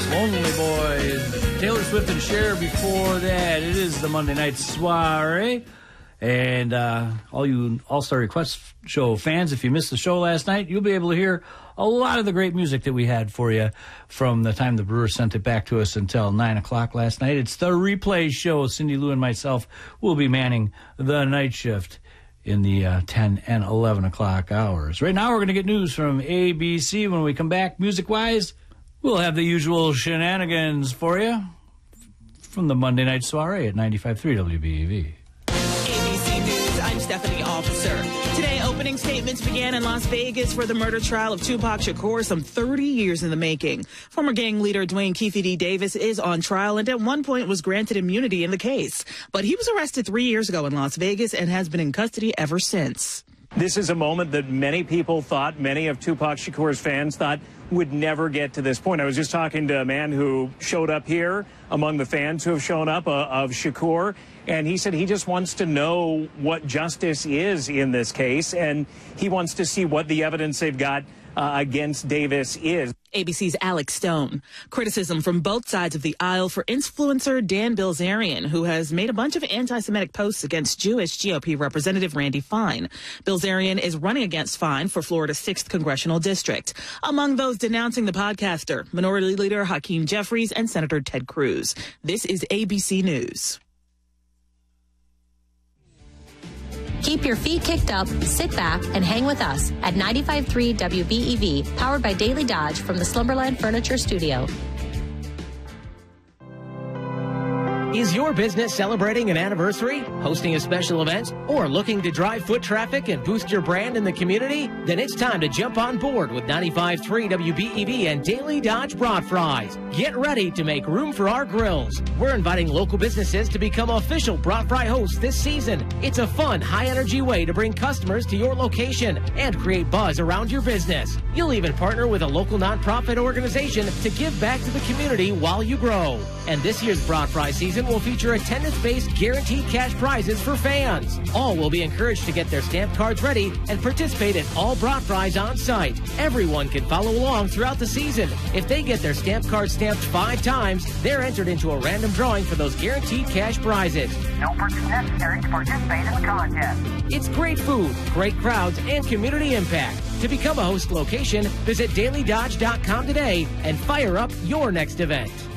Lonely Boys, Taylor Swift and Cher before that. It is the Monday Night Soiree. And all you All-Star Request Show fans, if you missed the show last night, you'll be able to hear a lot of the great music that we had for you from the time the Brewers sent it back to us until 9 o'clock last night. It's the replay show. Cindy Lou and myself will be manning the night shift in the 10 and 11 o'clock hours. Right now, we're going to get news from ABC. When we come back, music-wise, we'll have the usual shenanigans for you from the Monday Night Soiree at 95.3 WBEV. ABC News, I'm Stephanie Officer. Today, opening statements began in Las Vegas for the murder trial of Tupac Shakur, some 30 years in the making. Former gang leader Dwayne Keefe D. Davis is on trial and at one point was granted immunity in the case. But he was arrested 3 years ago in Las Vegas and has been in custody ever since. This is a moment that many people thought, many of Tupac Shakur's fans thought would never get to this point. I was just talking to a man who showed up here among the fans who have shown up of Shakur, and he said he just wants to know what justice is in this case, and he wants to see what the evidence they've got against Davis is. ABC's Alex Stone. Criticism from both sides of the aisle for influencer Dan Bilzerian, who has made a bunch of anti-Semitic posts against Jewish GOP Representative Randy Fine. Bilzerian is running against Fine for Florida's 6th Congressional District. Among those denouncing the podcaster, Minority Leader Hakeem Jeffries and Senator Ted Cruz. This is ABC News. Keep your feet kicked up, sit back, and hang with us at 95.3 WBEV, powered by Daily Dodge from the Slumberland Furniture Studio. Is your business celebrating an anniversary, hosting a special event, or looking to drive foot traffic and boost your brand in the community? Then it's time to jump on board with 95.3 WBEV and Daily Dodge Broad Fries. Get ready to make room for our grills. We're inviting local businesses to become official Broad Fry hosts this season. It's a fun, high-energy way to bring customers to your location and create buzz around your business. You'll even partner with a local nonprofit organization to give back to the community while you grow. And this year's Broad Fry season will feature attendance-based guaranteed cash prizes for fans. All will be encouraged to get their stamped cards ready and participate in all Broad Fries on site. Everyone can follow along throughout the season. If they get their stamped cards stamped 5 times, they're entered into a random drawing for those guaranteed cash prizes. No purchase necessary to participate in the contest. It's great food, great crowds, and community impact. To become a host location, visit dailydodge.com today and fire up your next event.